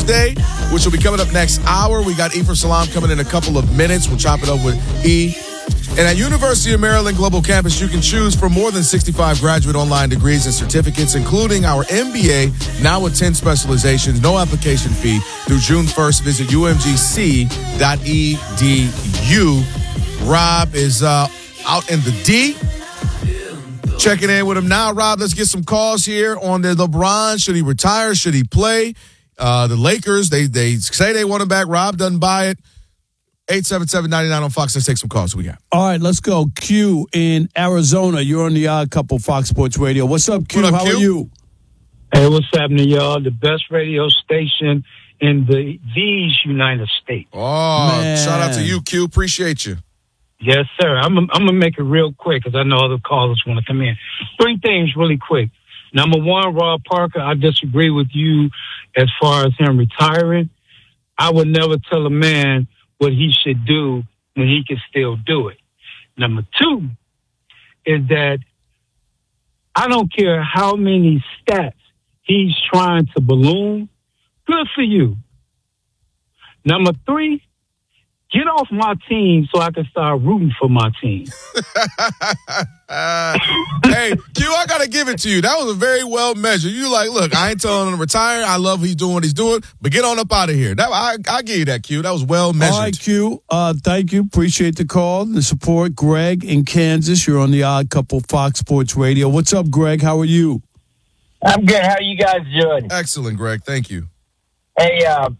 Tuesday, which will be coming up next hour. We got Ephraim Salaam coming in a couple of minutes. We'll chop it up with E. And at University of Maryland Global Campus, you can choose from more than 65 graduate online degrees and certificates, including our MBA, now with 10 specializations, no application fee through June 1st. Visit umgc.edu. Rob is out in the D. Checking in with him now. Rob, let's get some calls here on the LeBron. Should he retire? Should he play? The Lakers, they say they want him back. Rob doesn't buy it. 877-99 on Fox. Let's take some calls. We got. All right, let's go. Q in Arizona. You're on the Odd Couple Fox Sports Radio. What's up, Q? What up, How Q? are you? Hey, what's happening, y'all? The best radio station in these United States. Oh, Man. shout out to you, Q. Appreciate you. Yes, sir. I'm going to make it real quick because I know other callers want to come in. 3 things really quick. Number one, Rob Parker, I disagree with you as far as him retiring. I would never tell a man what he should do when he can still do it. Number 2 is that I don't care how many stats he's trying to balloon. Good for you. Number 3, get off my team so I can start rooting for my team. Hey, Q, I got to give it to you. That was a very well measured. You like, look, I ain't telling him to retire. I love he's doing what he's doing, but get on up out of here. I give you that, Q. That was well measured. All right, Q. Thank you. Appreciate the call, the support. Greg in Kansas. You're on the Odd Couple Fox Sports Radio. What's up, Greg? How are you? I'm good. How are you guys doing? Excellent, Greg. Thank you. Hey,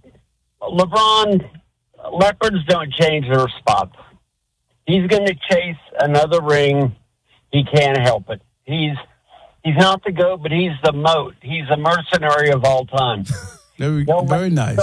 LeBron, leopards don't change their spots. He's going to chase another ring. He can't help it. He's not the GOAT, but he's the moat. He's a mercenary of all time. Very nice.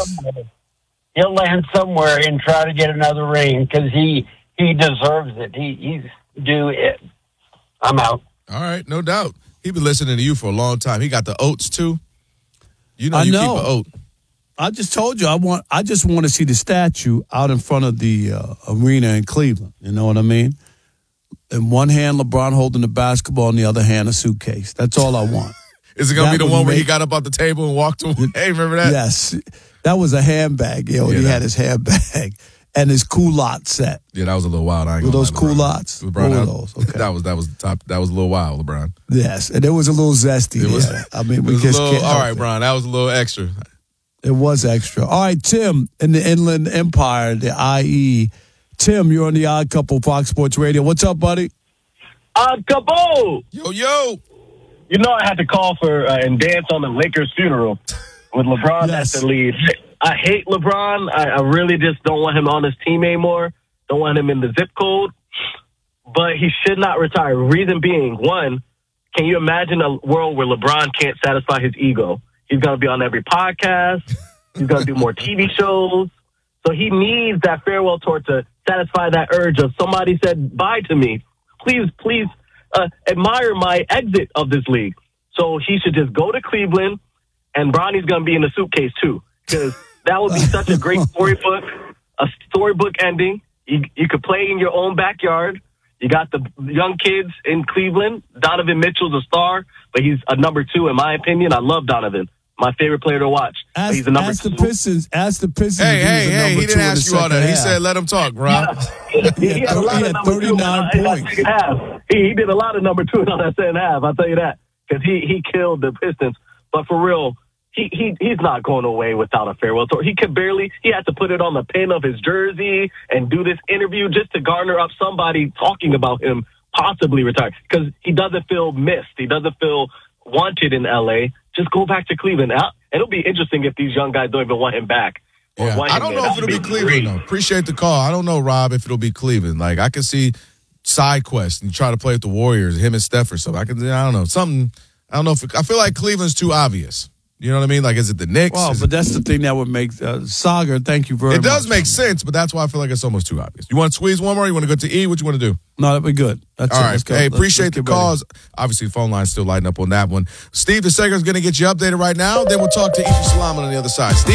He'll land somewhere and try to get another ring because he deserves it. He's due it. I'm out. All right, no doubt. He's been listening to you for a long time. He got the oats, too. You know you keep an oat. I just told you I just want to see the statue out in front of the arena in Cleveland. You know what I mean? In one hand, LeBron holding the basketball, in the other hand, a suitcase. That's all I want. Is it going to be the one where he got up off the table and walked away? Remember that? Yes. That was a handbag, yo. Yeah, he had his handbag and his culotte set. Yeah, that was a little wild. I ain't Were gonna those lie, LeBron. culottes? LeBron, What were those? Okay. That was the top. That was a little wild, LeBron. Yes, and it was a little zesty. It was. Yeah. I mean, we It was just a little, can't all help right, it. Brian. That was a little extra. It was extra. All right, Tim in the Inland Empire, the IE. Tim, you're on the Odd Couple Fox Sports Radio. What's up, buddy? Odd Couple! Yo. You know I had to call for and dance on the Lakers funeral with LeBron Yes. at the lead. I hate LeBron. I really just don't want him on his team anymore. Don't want him in the zip code. But he should not retire. Reason being, one, can you imagine a world where LeBron can't satisfy his ego? He's going to be on every podcast. He's going to do more TV shows. So he needs that farewell tour to satisfy that urge of somebody said bye to me. Please admire my exit of this league. So he should just go to Cleveland, and Bronny's going to be in the suitcase too, because that would be such a great storybook ending. You could play in your own backyard. You got the young kids in Cleveland. Donovan Mitchell's a star, but he's a number 2 in my opinion. I love Donovan. My favorite player to watch. He's a number 2. Ask the Pistons. Hey, he didn't ask you all that. He said let him talk, Rob. He had 39 points. He did a lot of number 2 on that second half. I'll tell you that, because he killed the Pistons. But for real, he's not going away without a farewell tour. He had to put it on the pin of his jersey and do this interview just to garner up somebody talking about him possibly retiring, because he doesn't feel missed. He doesn't feel wanted in L.A. Just go back to Cleveland. It'll be interesting if these young guys don't even want him back. Yeah. I don't know if it'll be Cleveland, though. Appreciate the call. I don't know, Rob, if it'll be Cleveland. Like, I can see side quest and try to play with the Warriors, him and Steph or something. I don't know. Something, I don't know. I feel like Cleveland's too obvious. You know what I mean? Like, is it the Knicks? Well, but that's the thing that would make Saga. Thank you very much. It does make sense, but that's why I feel like it's almost too obvious. You want to squeeze one more? You want to go to E? What you want to do? No, that'd be good. That's all it. right. Let's go. Hey, Let's appreciate the get ready. calls. Obviously, the phone line's still lighting up on that one. Steve DeSager is going to get you updated right now. Then we'll talk to Ephraim Salaam on the other side. Steve?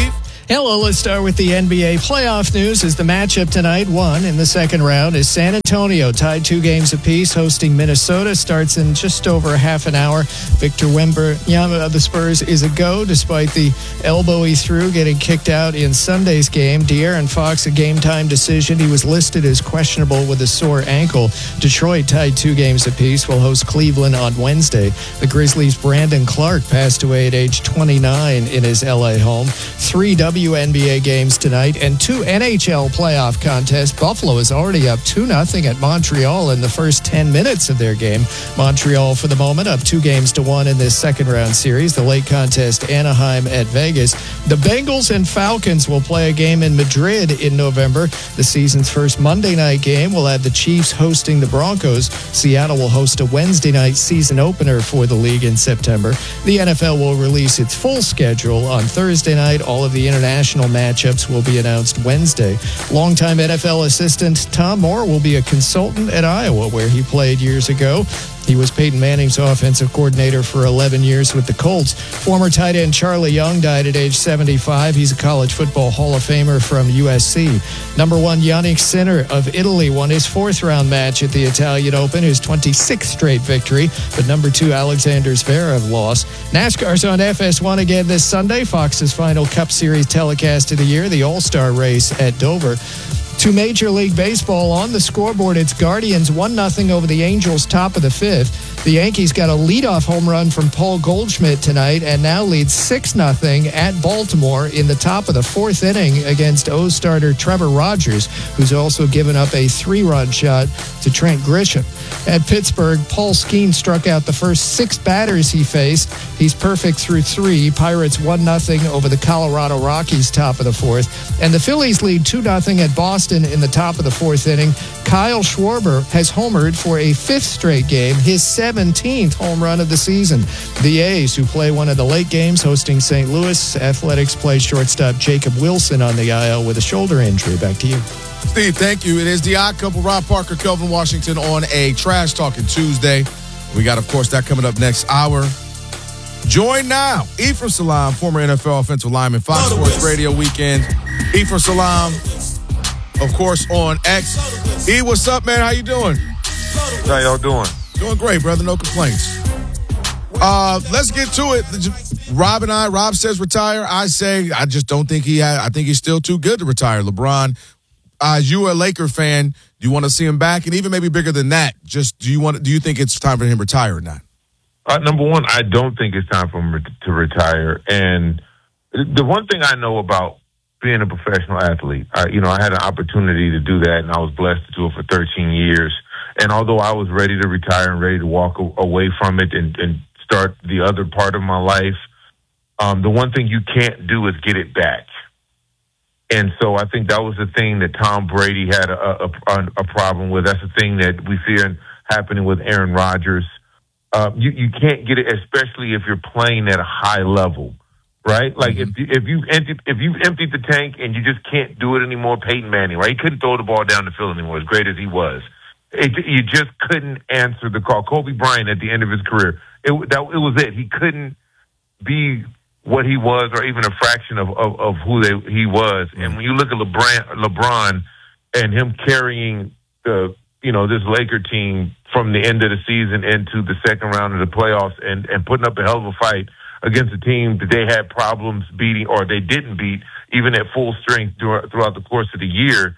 Hello, let's start with the NBA playoff news as the matchup tonight, one in the second round, is San Antonio, tied 2 games apiece, hosting Minnesota, starts in just over half an hour. Victor Wembanyama of the Spurs is a go, despite the elbow he threw getting kicked out in Sunday's game. De'Aaron Fox, a game-time decision. He was listed as questionable with a sore ankle. Detroit, tied 2 games apiece, will host Cleveland on Wednesday. The Grizzlies' Brandon Clark passed away at age 29 in his L.A. home. 3 WNBA games tonight and 2 NHL playoff contests. Buffalo is already up 2-0 at Montreal in the first 10 minutes of their game. Montreal, for the moment, up 2-1 in this second-round series. The late contest, Anaheim at Vegas. The Bengals and Falcons will play a game in Madrid in November. The season's first Monday night game will have the Chiefs hosting the Broncos. Seattle will host a Wednesday night season opener for the league in September. The NFL will release its full schedule on Thursday night. All of the international matchups will be announced Wednesday. Longtime NFL assistant Tom Moore will be a consultant at Iowa, where he played years ago. He was Peyton Manning's offensive coordinator for 11 years with the Colts. Former tight end Charlie Young died at age 75. He's a college football Hall of Famer from USC. Number 1, Yannick Sinner of Italy won his 4th-round match at the Italian Open, his 26th straight victory. But number 2, Alexander Zverev lost. NASCAR's on FS1 again this Sunday. Fox's final Cup Series telecast of the year, the All-Star Race at Dover. To Major League Baseball on the scoreboard, it's Guardians 1-0 over the Angels, top of the 5th. The Yankees got a leadoff home run from Paul Goldschmidt tonight and now lead 6-0 at Baltimore in the top of the 4th inning against O's starter Trevor Rogers, who's also given up a 3-run shot to Trent Grisham. At Pittsburgh, Paul Skeens struck out the first 6 batters he faced. He's perfect through 3. Pirates 1-0 over the Colorado Rockies, top of the 4th. And the Phillies lead 2-0 at Boston in the top of the 4th inning. Kyle Schwarber has homered for a 5th straight game, his 17th home run of the season. The A's, who play one of the late games hosting St. Louis, Athletics play shortstop Jacob Wilson on the IL with a shoulder injury. Back to you. Steve, thank you. It is the Odd Couple, Rob Parker, Kelvin Washington on a Trash Talking Tuesday. We got, of course, that coming up next hour. Join now, Ephraim Salaam, former NFL offensive lineman, Fox Sports Radio Weekend. Ephraim Salaam, of course, on X. E, what's up, man? How you doing? How y'all doing? Doing great, brother. No complaints. Let's get to it. Rob says retire. I say I just don't think I think he's still too good to retire. LeBron, as you a Laker fan, do you want to see him back? And even maybe bigger than that, just do you think it's time for him to retire or not? Number one, I don't think it's time for him to retire. And the one thing I know about being a professional athlete, I had an opportunity to do that, and I was blessed to do it for 13 years. And although I was ready to retire and ready to walk away from it and start the other part of my life, the one thing you can't do is get it back. And so I think that was the thing that Tom Brady had a problem with. That's the thing that we see happening with Aaron Rodgers. You can't get it, especially if you're playing at a high level, right? Like if you've emptied the tank and you just can't do it anymore. Peyton Manning, right? He couldn't throw the ball down the field anymore, as great as he was. You just couldn't answer the call. Kobe Bryant at the end of his career, it was it. He couldn't be what he was, or even a fraction of who he was. And when you look at LeBron and him carrying this Laker team from the end of the season into the second round of the playoffs and putting up a hell of a fight against a team that they had problems beating, or they didn't beat, even at full strength throughout the course of the year,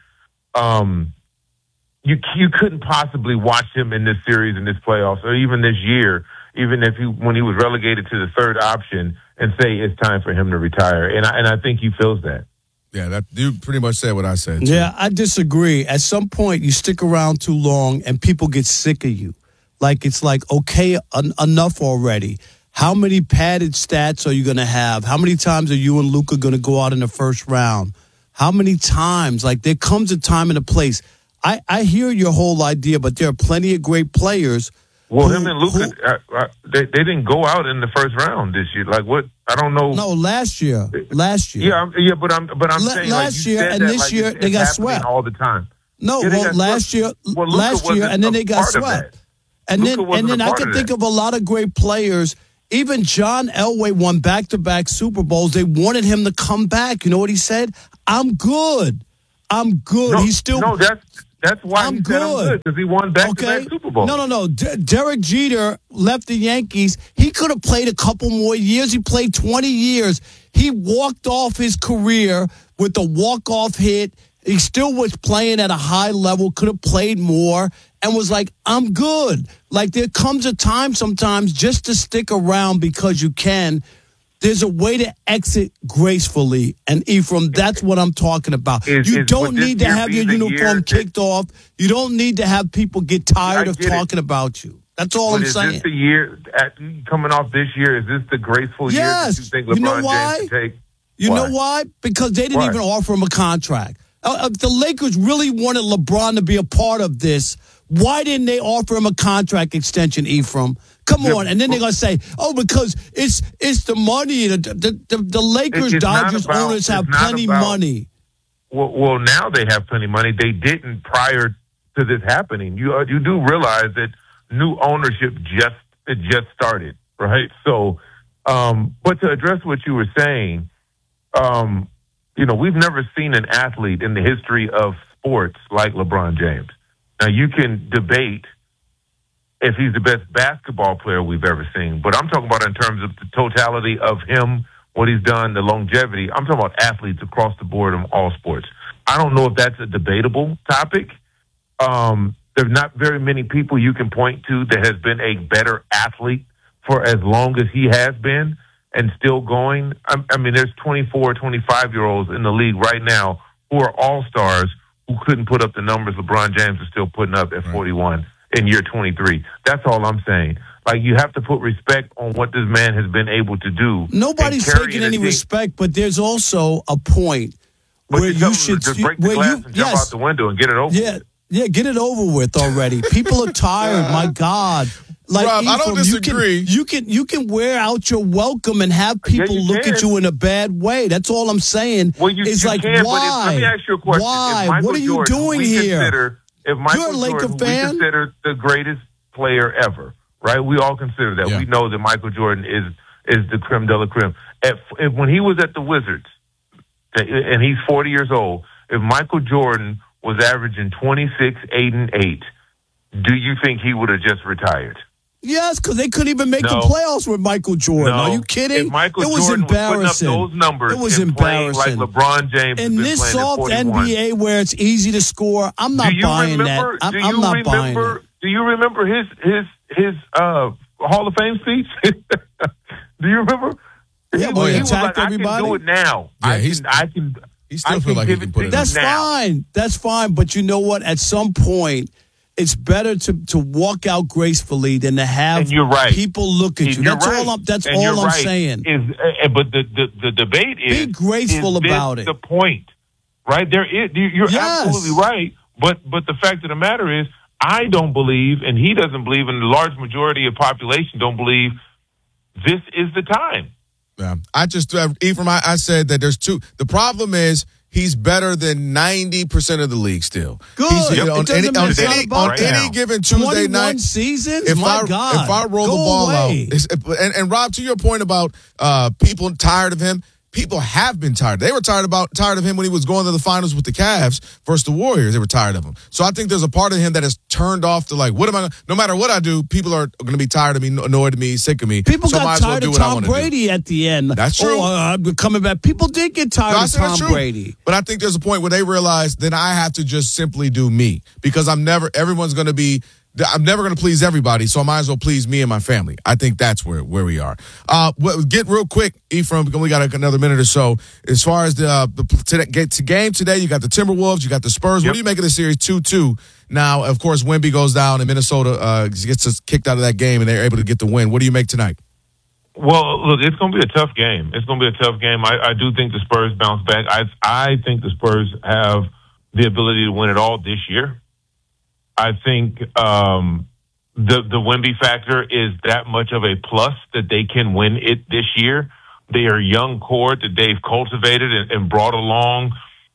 you couldn't possibly watch him in this series, in this playoffs, or even this year, even when he was relegated to the third option, and say it's time for him to retire. And I think he feels that. Yeah, that you pretty much said what I said, too. Yeah, I disagree. At some point, you stick around too long and people get sick of you. It's like, okay, enough already. How many padded stats are you going to have? How many times are you and Luka going to go out in the first round? How many times? There comes a time and a place. I hear your whole idea, but there are plenty of great players. Well, him and Luka, they didn't go out in the first round this year. Like what? I don't know. No, last year. Yeah, but I'm saying last year and this year they got swept all the time. No, last year, and then they got swept. And then I can think of a lot of great players Even John Elway won back-to-back Super Bowls. They wanted him to come back. You know what he said? I'm good. I'm good. No, He's still. No, that's why I'm he said I'm good, because he won back-to-back Super Bowls. No. Derek Jeter left the Yankees. He could have played a couple more years. He played 20 years. He walked off his career with a walk-off hit. He still was playing at a high level, could have played more, and was like, I'm good. Like, there comes a time sometimes just to stick around because you can. There's a way to exit gracefully. And, Ephraim, that's what I'm talking about. You don't need to have your uniform kicked off. You don't need to have people get tired of talking about you. That's all I'm saying. Is this the year, coming off this year, is this the graceful year that you think LeBron James can take? You know why? Because they didn't even offer him a contract. If the Lakers really wanted LeBron to be a part of this, why didn't they offer him a contract extension, Ephraim? Come on. And then they're going to say, because it's the money. The Lakers, Dodgers owners have plenty money. Well, now they have plenty of money. They didn't prior to this happening. You do realize that new ownership just started, right? So, but to address what you were saying, we've never seen an athlete in the history of sports like LeBron James. Now, you can debate if he's the best basketball player we've ever seen, but I'm talking about in terms of the totality of him, what he's done, the longevity. I'm talking about athletes across the board in all sports. I don't know if that's a debatable topic. There's not very many people you can point to that has been a better athlete for as long as he has been and still going. I mean, there's 24, 25-year-olds in the league right now who are all-stars who couldn't put up the numbers LeBron James is still putting up at 41 in year 23. That's all I'm saying. Like, you have to put respect on what this man has been able to do. Nobody's taking any respect, but there's also a point where you should break the glass and jump out the window and get it over with. Yeah, get it over with already. People are tired. My God. Like, Rob, I don't disagree. You can wear out your welcome and have people look at you in a bad way. That's all I'm saying. Well, you like, can, why? But let me ask you a question. Why? What are you doing here? If Michael You're a Laker Jordan, fan? we consider the greatest player ever, right? We all consider that. Yeah. We know that Michael Jordan is the creme de la creme. When he was at the Wizards, and he's 40 years old, if Michael Jordan was averaging 26, 8, and 8, do you think he would have just retired? Yes, because they couldn't even make the playoffs with Michael Jordan. No. Are you kidding? If Michael it was Jordan embarrassing. was putting up those numbers it was and embarrassing. Playing like LeBron James in this soft NBA where it's easy to score, I'm not buying that. I'm not buying it. Do you remember his Hall of Fame speech? Do you remember? Yeah, he was like, everybody. I can do it now. Yeah, He still feel like he can put it. That's fine. That's fine. But you know what? At some point, it's better to walk out gracefully than to have people look at you. That's all I'm saying. But the debate is, be graceful about it. The point, right? You're absolutely right. But the fact of the matter is, I don't believe, and he doesn't believe, and the large majority of population don't believe this is the time. Yeah. I just, Ephraim, I said that there's two. The problem is he's better than 90% of the league still. Good. On any given Tuesday night. Seasons? If I roll the ball out. And Rob, to your point about people tired of him, people have been tired. They were tired of him when he was going to the finals with the Cavs versus the Warriors. They were tired of him. So I think there's a part of him that is turned off to like, no matter what I do, people are going to be tired of me, annoyed of me, sick of me. People got tired of Tom Brady at the end. That's true. I'm coming back. People did get tired of Tom Brady. But I think there's a point where they realize then I have to just simply do me because everyone's going to be, I'm never going to please everybody, so I might as well please me and my family. I think that's where we are. Get real quick, Ephraim, because we got another minute or so. As far as the game today, you got the Timberwolves, you got the Spurs. What do you make of the series 2-2? Now, of course, Wemby goes down and Minnesota gets us kicked out of that game, and they're able to get the win. What do you make tonight? Well, look, it's going to be a tough game. I do think the Spurs bounce back. I think the Spurs have the ability to win it all this year. I think the Wemby factor is that much of a plus that they can win it this year. They are a young core that they've cultivated and brought along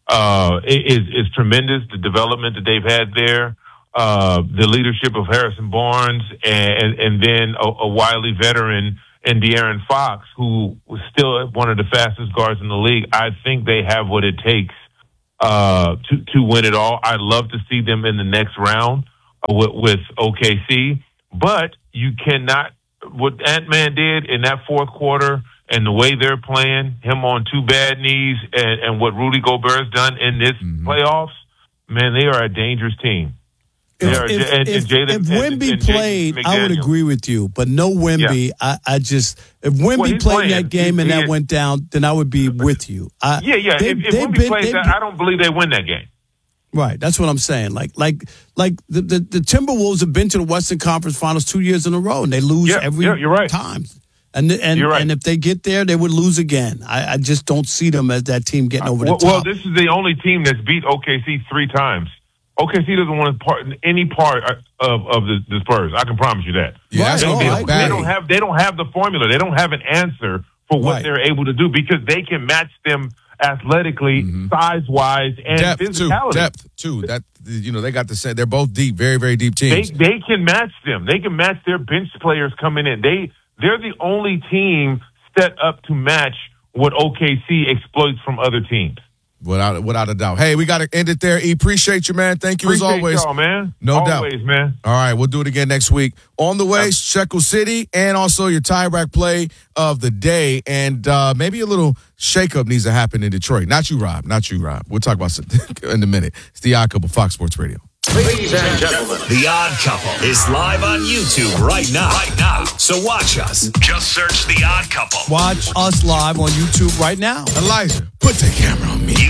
is tremendous. The development that they've had there, the leadership of Harrison Barnes, and then a wily veteran and De'Aaron Fox, who was still one of the fastest guards in the league, I think they have what it takes to win it all. I'd love to see them in the next round with OKC, but you cannot. What Ant-Man did in that fourth quarter and the way they're playing, him on two bad knees, and what Rudy Gobert's done in this playoffs, man, they are a dangerous team. If Wemby played, I would agree with you. But no Wemby, yeah. If Wemby played that game and that went down, then I would be with you. If Wemby plays that, I don't believe they win that game. Right, that's what I'm saying. Like the Timberwolves have been to the Western Conference Finals 2 years in a row, and they lose every time. And if they get there, they would lose again. I just don't see them as that team getting over the top. Well, this is the only team that's beat OKC 3 times. OKC doesn't want any part of the Spurs. I can promise you that. Yeah, they don't have the formula. They don't have an answer for what they're able to do because they can match them athletically, size-wise, and physicality. Depth too. That they got the same. They're both deep, very, very deep teams. They can match them. They can match their bench players coming in. They're the only team set up to match what OKC exploits from other teams. Without a doubt. Hey, we got to end it there. Appreciate you, man. Thank you as always. Y'all, man. No doubt. Always, man. All right, we'll do it again next week. On the way, Shekel City, and also your tie-back play of the day. And maybe a little shakeup needs to happen in Detroit. Not you, Rob. We'll talk about it in a minute. It's The Odd Couple, Fox Sports Radio. Ladies and gentlemen, The Odd Couple is live on YouTube right now. So watch us. Just search The Odd Couple. Watch us live on YouTube right now. Elijah, put the camera on me.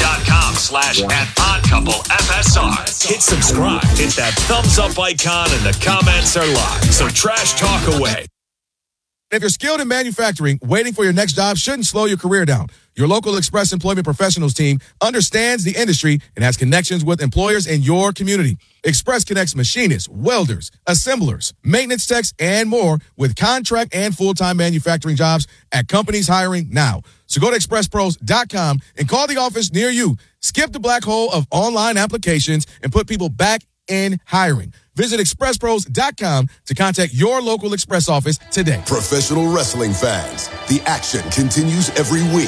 YouTube.com/@OddCoupleFSR. Hit subscribe. Hit that thumbs up icon and the comments are live. So trash talk away. If you're skilled in manufacturing, waiting for your next job shouldn't slow your career down. Your local Express Employment Professionals team understands the industry and has connections with employers in your community. Express connects machinists, welders, assemblers, maintenance techs, and more with contract and full-time manufacturing jobs at companies hiring now. So go to expresspros.com and call the office near you. Skip the black hole of online applications and put people back in hiring. Visit expresspros.com to contact your local Express office today. Professional wrestling fans, the action continues every week.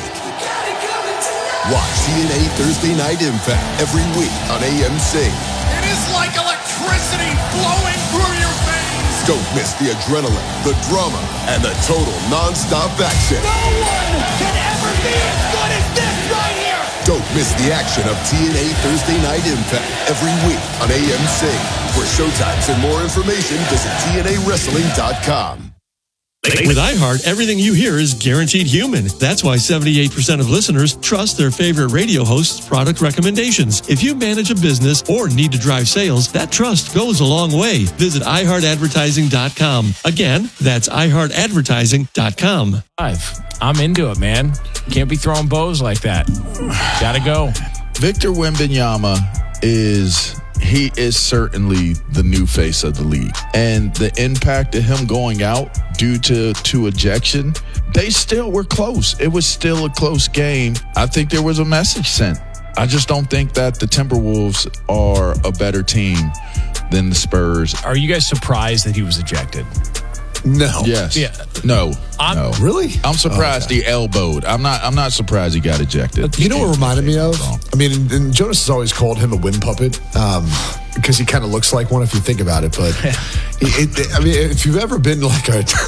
Watch TNA Thursday Night Impact every week on AMC. It is like electricity flowing through your veins. Don't miss the adrenaline, the drama, and the total non-stop action. No one can ever be as good as this right here. Don't miss the action of TNA Thursday Night Impact every week on AMC. For showtimes and more information, visit TNAWrestling.com. With iHeart, everything you hear is guaranteed human. That's why 78% of listeners trust their favorite radio host's product recommendations. If you manage a business or need to drive sales, that trust goes a long way. Visit iHeartAdvertising.com. Again, that's iHeartAdvertising.com. I'm into it, man. Can't be throwing bows like that. Gotta go. Victor Wembanyama is certainly the new face of the league. And the impact of him going out due to ejection, they still were close. It was still a close game. I think there was a message sent. I just don't think that the Timberwolves are a better team than the Spurs. Are you guys surprised that he was ejected? No. Yes. Yeah. No. No. Really? I'm surprised he elbowed. I'm not surprised he got ejected. You know what reminded me of? I mean, and Jonas has always called him a wind puppet because he kind of looks like one if you think about it. But I mean, if you've ever been to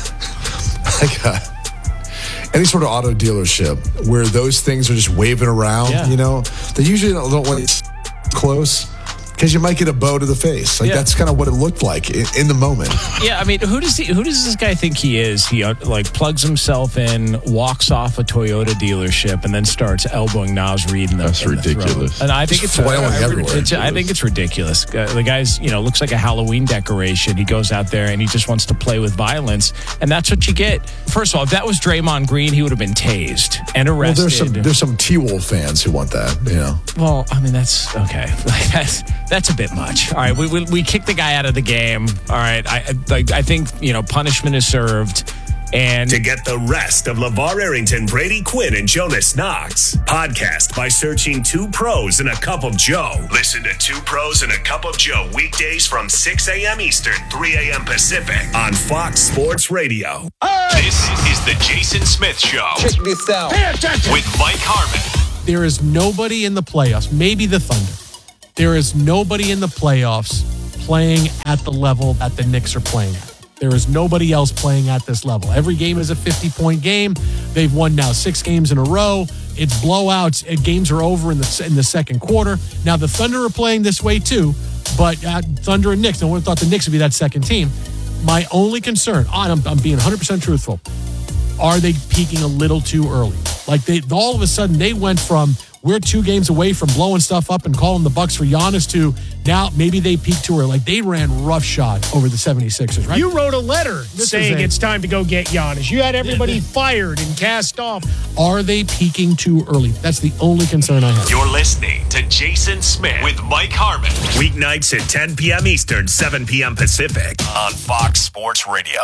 any sort of auto dealership where those things are just waving around, you know, they usually don't want it close. Because you might get a bow to the face. That's kind of what it looked like in the moment. Yeah, I mean, who does this guy think he is? He plugs himself in, walks off a Toyota dealership, and then starts elbowing Naz Reid in the That's ridiculous. And I think it's flailing everywhere. I think it's ridiculous. The guy's, looks like a Halloween decoration. He goes out there and he just wants to play with violence, and that's what you get. First of all, if that was Draymond Green, he would have been tased and arrested. Well, there's some T-Wolf fans who want that, you know. Well, I mean, that's okay. That's a bit much. All right, we kicked the guy out of the game. All right, I think punishment is served. And to get the rest of LeVar Arrington, Brady Quinn, and Jonas Knox, podcast by searching Two Pros and a Cup of Joe. Listen to Two Pros and a Cup of Joe weekdays from 6 a.m. Eastern, 3 a.m. Pacific on Fox Sports Radio. This is the Jason Smith Show. Check this out. With Mike Harmon. There is nobody in the playoffs, maybe the Thunder. There is nobody in the playoffs playing at the level that the Knicks are playing at. There is nobody else playing at this level. Every game is a 50-point game. They've won now 6 games in a row. It's blowouts. Games are over in the second quarter. Now, the Thunder are playing this way too, but Thunder and Knicks, no one thought the Knicks would be that second team. My only concern, I'm being 100% truthful, are they peaking a little too early? Like all of a sudden they went from we're 2 games away from blowing stuff up and calling the Bucks for Giannis to now maybe they peaked too early. Like they ran roughshod over the 76ers, right? You wrote a letter saying it's time to go get Giannis. You had everybody fired and cast off. Are they peaking too early? That's the only concern I have. You're listening to Jason Smith with Mike Harmon. Weeknights at 10 p.m. Eastern, 7 p.m. Pacific on Fox Sports Radio.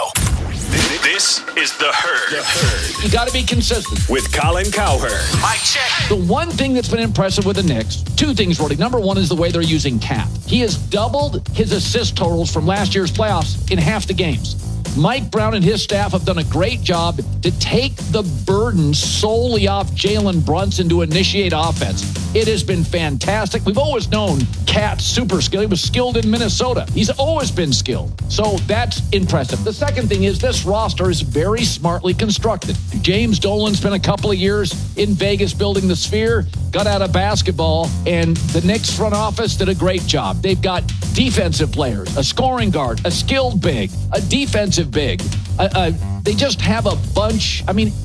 This is The Herd. You got to be consistent. With Colin Cowherd. Mike check. The one thing that's been impressive with the Knicks, 2 things, really. Number 1 is the way they're using Cap. He has doubled his assist totals from last year's playoffs in half the games. Mike Brown and his staff have done a great job to take the burden solely off Jalen Brunson to initiate offense. It has been fantastic. We've always known Cat's super skilled. He was skilled in Minnesota. He's always been skilled. So that's impressive. The second thing is this roster is very smartly constructed. James Dolan spent a couple of years in Vegas building the Sphere, got out of basketball, and the Knicks front office did a great job. They've got defensive players, a scoring guard, a skilled big, a defensive big. They just have a bunch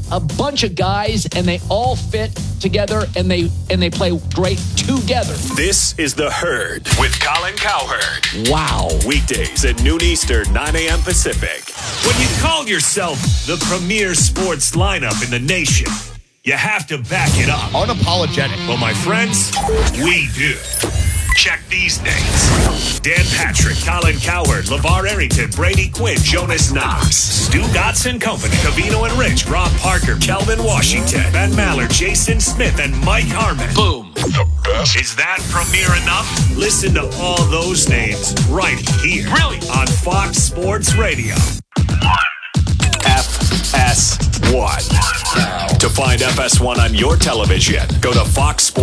of guys, and they all fit together, and they play great together. This is The Herd with Colin Cowherd. Wow. Weekdays at noon Eastern, 9 a.m. Pacific. When you call yourself the premier sports lineup in the nation, you have to back it up. Unapologetic. Well, my friends, we do. Check these names. Dan Patrick, Colin Cowherd, LeVar Arrington, Brady Quinn, Jonas Knox, Stu Gotson Company, Covino and Rich, Rob Parker, Kelvin Washington, Ben Maller, Jason Smith, and Mike Harmon. Boom. The best. Is that premier enough? Listen to all those names right here. Really? On Fox Sports Radio. FS1. To find FS1 on your television, go to Fox Sports.